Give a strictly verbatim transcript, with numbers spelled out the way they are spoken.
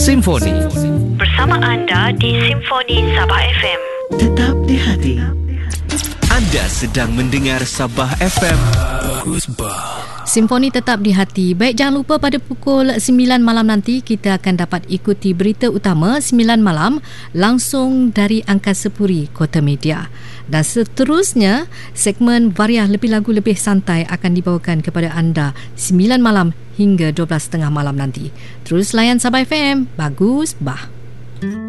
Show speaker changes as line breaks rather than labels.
Simfoni.
Bersama anda di Simfoni Sabah F M.
Tetap di hati.
Anda sedang mendengar Sabah F M. Bagus bah.
Simfoni tetap di hati. Baik, jangan lupa pada pukul sembilan malam nanti kita akan dapat ikuti berita utama sembilan malam langsung dari Angkasa Puri, Kota Media. Dan seterusnya, segmen Variah Lebih Lagu Lebih Santai akan dibawakan kepada anda sembilan malam hingga dua belas tiga puluh malam nanti. Terus layan Sabah F M. Bagus bah.